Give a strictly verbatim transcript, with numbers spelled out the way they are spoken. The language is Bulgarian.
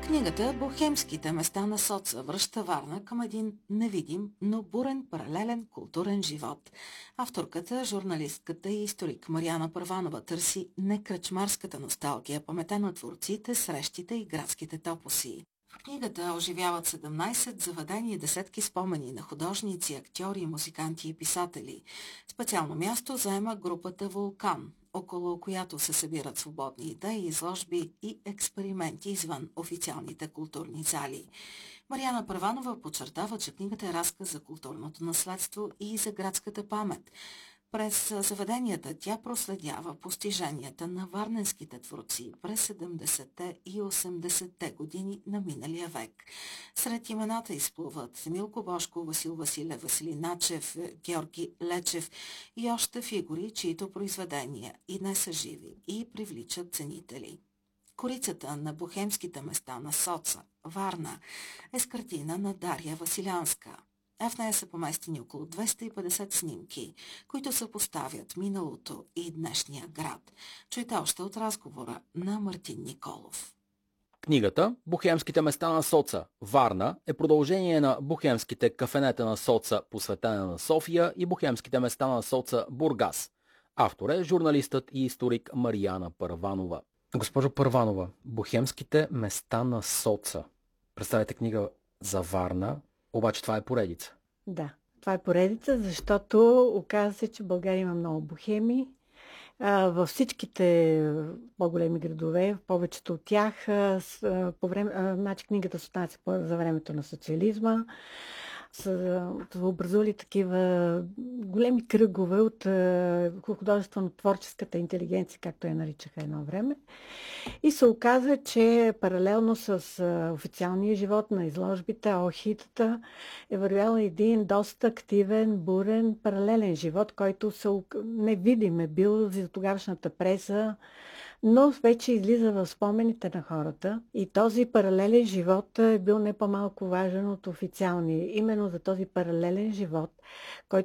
Книгата «Бохемските места на соца» връща Варна към един невидим, но бурен паралелен културен живот. Авторката, журналистката и историк Мариана Първанова търси не кръчмарската носталгия, памета на творците, срещите и градските топоси. В книгата оживяват седемнайсет заведени и десетки спомени на художници, актьори, музиканти и писатели. Специално място заема групата «Вулкан», около която се събират свободни идеи, изложби и експерименти извън официалните културни зали. Мариана Първанова подчертава, че книгата е разказ за културното наследство и за градската памет. През заведенията тя проследява постиженията на варненските творци през седемдесетте и осемдесетте години на миналия век. Сред имената изплуват Милко Божко, Васил Василев, Василий Начев, Георги Лечев и още фигури, чието произведения и днес са живи и привличат ценители. Корицата на бохемските места на соца, Варна, е с картина на Дария Василянска. А в нея са поместени около двеста и петдесет снимки, които съпоставят миналото и днешния град. Чуйте още от разговора на Мартин Николов. Книгата «Бохемските места на соца, Варна» е продължение на «Бохемските кафенета на соца, посветена на София» и «Бохемските места на соца, Бургас». Автор е журналистът и историк Мариана Първанова. Госпожо Първанова, «Бохемските места на соца». Представете книга за Варна, обаче това е поредица. Да, това е поредица, защото оказа се, че в България има много бохеми. А, във всичките по-големи градове, в повечето от тях, а, с, по време, а, значи книгата се отнася за времето на социализма, са образували такива големи кръгове от художествено-творческата интелигенция, както я наричаха едно време. И се оказа, че паралелно с официалния живот на изложбите, охитата, е вървял един доста активен, бурен, паралелен живот, който се невидим е бил за тогавашната преса, но вече излиза в спомените на хората. И този паралелен живот е бил не по-малко важен от официалния. Именно за този паралелен живот, който